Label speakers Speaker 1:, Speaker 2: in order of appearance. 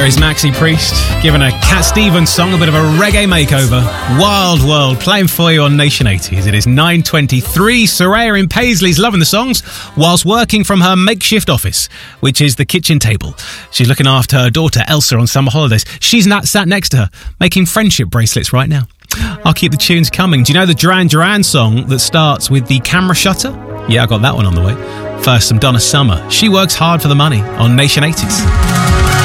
Speaker 1: There is Maxi Priest giving a Cat Stevens song a bit of a reggae makeover. Wild World playing for you on Nation 80s. It is 9:23. Soraya in Paisley's loving the songs whilst working from her makeshift office, which is the kitchen table. She's looking after her daughter Elsa on summer holidays. She's sat next to her making friendship bracelets right now. I'll keep the tunes coming. Do you know the Duran Duran song that starts with the camera shutter? Yeah, I got that one on the way. First, some Donna Summer. She works hard for the money on Nation 80s.